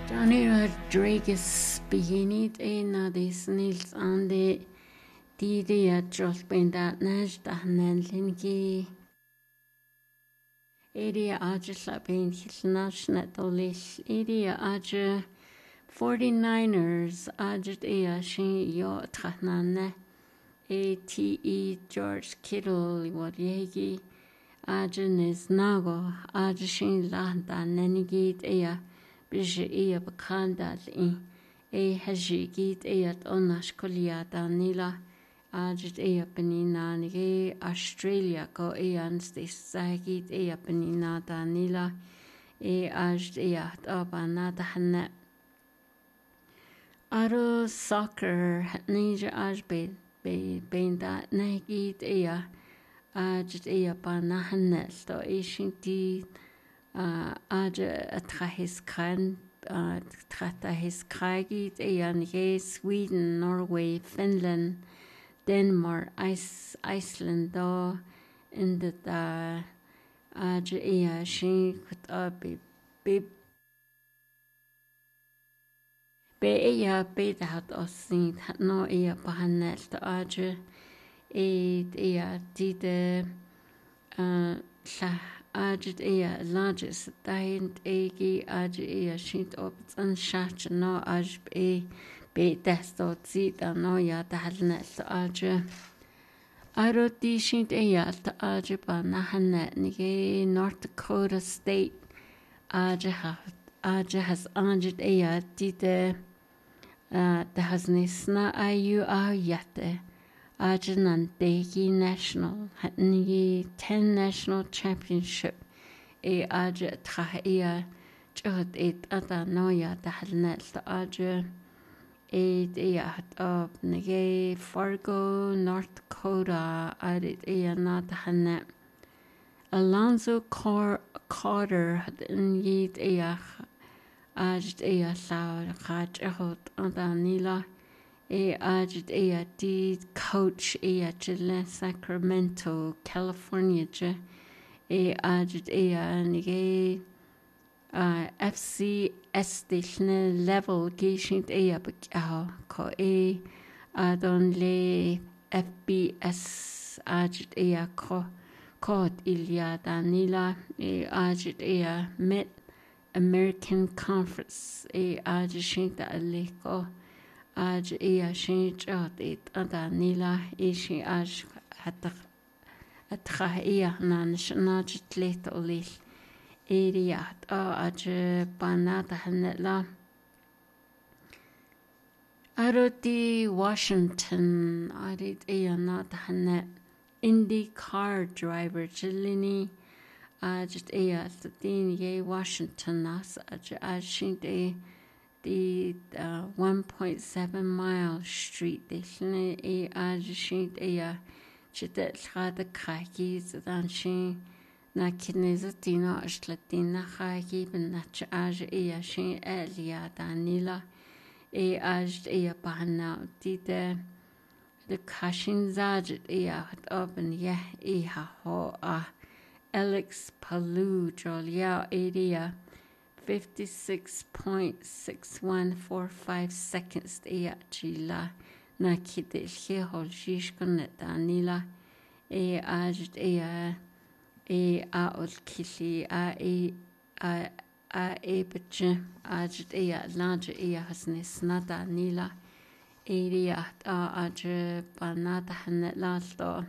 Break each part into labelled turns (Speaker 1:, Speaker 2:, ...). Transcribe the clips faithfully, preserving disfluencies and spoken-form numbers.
Speaker 1: Johnny Rodriguez beginning in this Nils on the Didi at Josh Benda Nash Dahnanlingi Area Aja Slapin Hilnash Natolish Area Aja forty-niners Ajat Ea Shin Yo Trahnane A T E George Kittle Wadiegi Aja Niznago Aja Shin Landa Nenigit Ea Bisha Ea Bakandal in A Hajigit Eat Onash Kuliata Nila Ajit Ea Penina Nige Australia Go Eans de Sagit Ea Penina Danila E Ajit Eat Abanata Hanna Aro soccer Ninja Ajbe Be Benda Nagit Ea Ajit Ea Banahanel to Ishinti Aja Atrahis Kran Trahis Kragit Ean Sweden, Norway, Finland, Denmark, Ice, Iceland, do in the da Aja Ea Shin could be be be Ea be that Osin had no Ea Bahanel to Aja Aid Ea did uh Ajit Ea largest died Egi Ajit Ea sheet up and shat no Aj be be desto zita no ya dahalnet Aja Aroti sheet Ea to Ajiba Nahanet Nige North Dakota State Aja has Aja has Ajit Ea did uh the has nisna ayu a yate Ajanan Degi National Hatnigi ten National Championship E Aja Trahia Jod it Ada Noya Dahalnet Aja E Deat of Nige Fargo, North Dakota Adit Ea Natahanet Alonzo Carter Hatnigit Ea Ajit Ea Sao Rajahot Ada Nila E Ajit Ea did coach Ea Chile Sacramento, California je E Ajit Ea Nige F C S Dishne level Gishint Ea Bakao ko E Adon le F B S Ajit Ea ko Kot Ilya Danila E Ajit Ea Mid American Conference E Ajit Shinta Aleko Aj Ea Shin Jot it Ada Nila Ishi Aj Atcha Ea Nan Shanajit Lit Olil Iriat O Aj Banata Hanetla Aroti Washington Arit Ea Nat Hanet Indy car driver Jelini Ajit Ea Satin Ye Washington Nas Aj Aj Shin De the uh, one point seven mile street dishne e ajishint ea chitet khada khaki zadan shin na kinezatina ashlatina khaki ben nach aj ea shin elia danila e aj ea bahna dide the kashin zaj ea hat open ye e ha ho a Alex Palu jolia area fifty-six point six one four five seconds Ea Chila na Kidil Hol Shishkonet Danila E Ajit Ea E Aul Kili A E A A Ebeche Ajit Ea Laja Ea Hasnis Nada Nila Ea A Aja Banata Hanet Lalto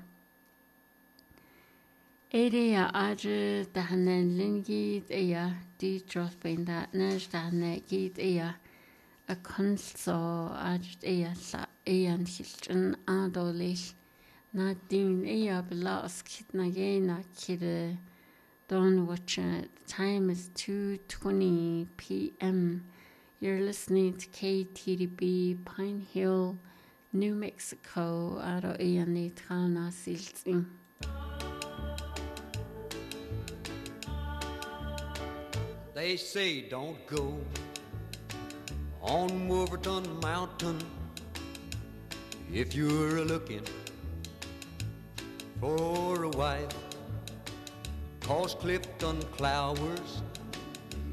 Speaker 1: Area Aja Dahanen Lingit Ea Di Joss Benda Nash Dahanet Git Ea A Conso Ajit Ea Sa Ean Hilton Adolish Nadine Ea Belas Kitnagena Kid Don Watcher. Time is two twenty p m You're listening to K T D B Pine Hill, New Mexico. Aro Ea Netrana Silting.
Speaker 2: They say don't go on Wolverton Mountain if you're looking for a wife, 'cause Clifton Clowers